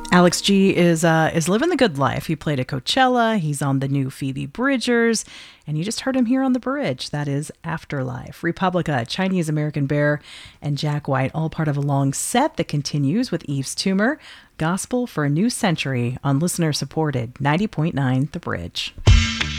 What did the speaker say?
Alex G is living the good life. He played at Coachella. He's on the new Phoebe Bridgers, and you just heard him here on the bridge. That is Afterlife. Republica, Chinese American Bear, and Jack White, all part of a long set that continues with Yves Tumor. Gospel for a New Century on listener supported 90.9 The Bridge.